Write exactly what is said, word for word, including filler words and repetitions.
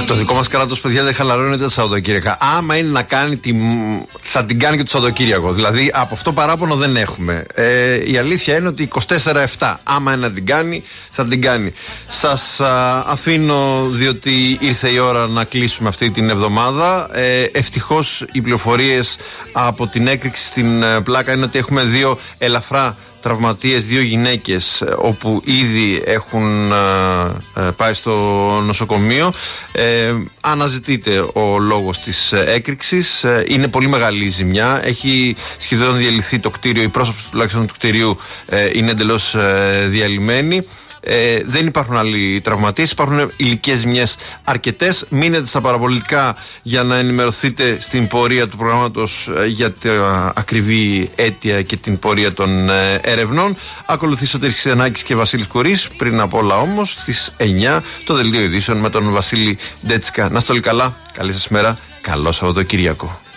Το δικό μας κράτος, παιδιά, δεν χαλαρώνεται τα Σαββατοκύριακα. Άμα είναι να κάνει, τη... θα την κάνει και το Σαββατοκύριακο. Δηλαδή, από αυτό παράπονο δεν έχουμε. Ε, η αλήθεια είναι ότι είκοσι τέσσερα επτά, άμα είναι να την κάνει, θα την κάνει. Σας α, αφήνω, διότι ήρθε η ώρα να κλείσουμε αυτή την εβδομάδα. Ε, ευτυχώς οι πληροφορίες από την έκρηξη στην πλάκα είναι ότι έχουμε δύο ελαφρά τραυματίες, δύο γυναίκες, όπου ήδη έχουν ε, πάει στο νοσοκομείο. Ε, αναζητείται ο λόγος της έκρηξης. Ε, είναι πολύ μεγάλη η ζημιά. Έχει σχεδόν διαλυθεί το κτίριο. Η πρόσωψη τουλάχιστον του κτιρίου ε, είναι εντελώς ε, διαλυμένη. Ε, δεν υπάρχουν άλλοι τραυματίες, υπάρχουν υλικές ζημιές αρκετές. Μείνετε στα παραπολιτικά για να ενημερωθείτε στην πορεία του προγράμματος ε, για τα ακριβή αίτια και την πορεία των ε, ερευνών. Ακολουθεί Σωτήρης Ξενάκης και Βασίλης Κουρής. Πριν απ' όλα όμως, στις εννιά το δελτίο ειδήσεων με τον Βασίλη Ντέτσικα. Να είστε όλοι καλά, καλή σας μέρα, καλό Σαββατοκύριακο.